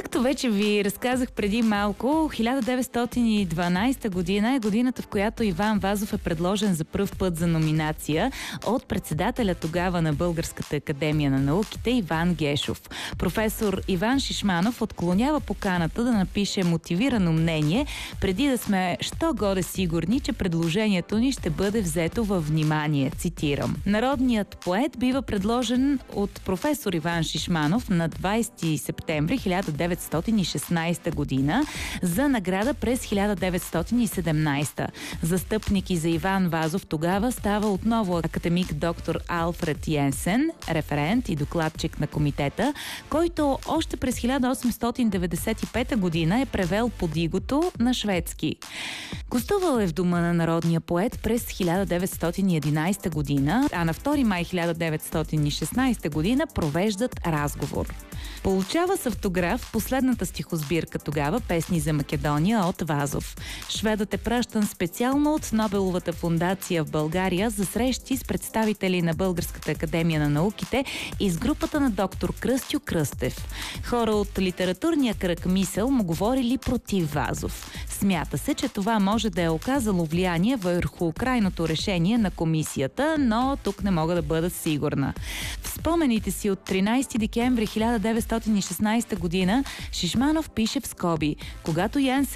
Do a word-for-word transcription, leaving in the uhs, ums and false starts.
Както вече ви разказах преди малко, хиляда деветстотин и дванадесета година е годината, в която Иван Вазов е предложен за пръв път за номинация от председателя тогава на Българската академия на науките Иван Гешов. Професор Иван Шишманов отклонява поканата да напише мотивирано мнение, преди да сме що-годе сигурни, че предложението ни ще бъде взето във внимание. Цитирам. Народният поет бива предложен от професор Иван Шишманов на двадесети септември хиляда деветстотин и шестнадесета година за награда през хиляда деветстотин и седемнадесета. Застъпник и за Иван Вазов тогава става отново академик доктор Алфред Йенсен, референт и докладчик на комитета, който още през хиляда осемстотин деветдесет и пета година е превел Подигото на шведски. Гостувал е в дома на народния поет през хиляда деветстотин и единадесета година, а на втори май хиляда деветстотин и шестнадесета година провеждат разговор. Получава с автограф последната стихосбирка тогава «Песни за Македония» от Вазов. Шведът е пращан специално от Нобеловата фондация в България за срещи с представители на Българската академия на науките и с групата на доктор Кръстю Кръстев. Хора от литературния кръг мисъл му говорили против Вазов. Смята се, че това може да е оказало влияние върху крайното решение на комисията, но тук не мога да бъда сигурна. В спомените си от тринадесети декември хиляда деветстотин и шестнадесета година Шишманов пише в скоби: когато Йенсен